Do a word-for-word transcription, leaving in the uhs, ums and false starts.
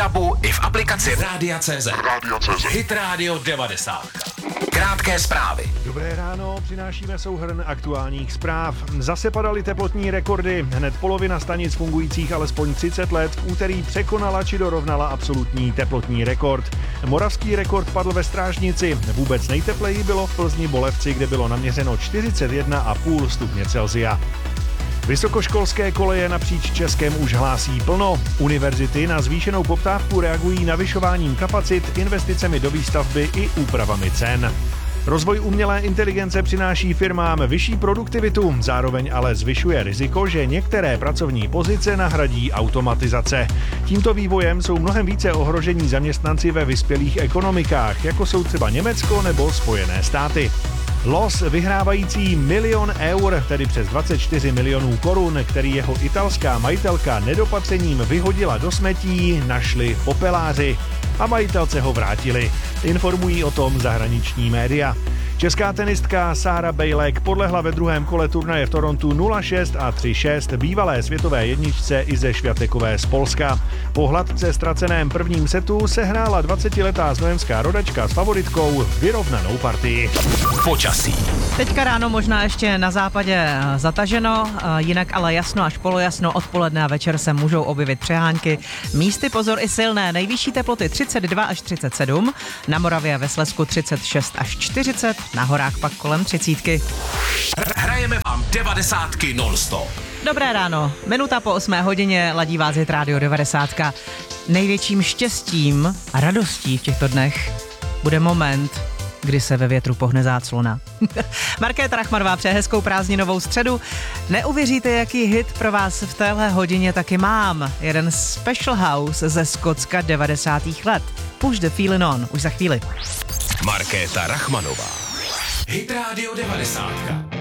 DABu i v aplikaci Rádia tečka cé zet. Rádia tečka cé zet. Hit Radio devadesát. Krátké zprávy. Dobré ráno, přinášíme souhrn aktuálních zpráv. Zase padaly teplotní rekordy. Hned polovina stanic fungujících alespoň třicet let v úterý překonala či dorovnala absolutní teplotní rekord. Moravský rekord padl ve Strážnici. Vůbec nejtepleji bylo v Plzni Bolevci, kde bylo naměřeno čtyřicet jedna celá pět stupně Celsia. Vysokoškolské koleje napříč Českem už hlásí plno. Univerzity na zvýšenou poptávku reagují navyšováním kapacit, investicemi do výstavby i úpravami cen. Rozvoj umělé inteligence přináší firmám vyšší produktivitu, zároveň ale zvyšuje riziko, že některé pracovní pozice nahradí automatizace. Tímto vývojem jsou mnohem více ohrožení zaměstnanci ve vyspělých ekonomikách, jako jsou třeba Německo nebo Spojené státy. Los vyhrávající milion eur, tedy přes dvacet čtyři milionů korun, který jeho italská majitelka nedopatřením vyhodila do smetí, našli popeláři a majitelce ho vrátili. Informují o tom zahraniční média. Česká tenistka Sára Bejlek podlehla ve druhém kole turnaje v Torontu nula šest a tři šest bývalé světové jedničce Ize Švjatekové z Polska. Po hladce ztraceném prvním setu sehrála dvacetiletá znojemská rodačka s favoritkou vyrovnanou partii. Počasí. Teďka ráno možná ještě na západě zataženo, jinak ale jasno až polojasno, odpoledne a večer se můžou objevit přehánky. Místy pozor i silné, nejvyšší teploty třicet dva až třicet sedm, na Moravě a ve Slezsku třicet šest až čtyřicet, na horách pak kolem třicítky. Hrajeme vám devadesátky non-stop. Dobré ráno, minuta po osmé hodině ladí vás Hit Radio devadesát. Největším štěstím a radostí v těchto dnech bude moment, kdy se ve větru pohne záclona. Markéta Rachmanová přeje hezkou prázdninovou středu. Neuvěříte, jaký hit pro vás v téhle hodině taky mám. Jeden special house ze Skotska devadesátých let. Push the feeling on, už za chvíli. Markéta Rachmanová. Hit Radio devadesát.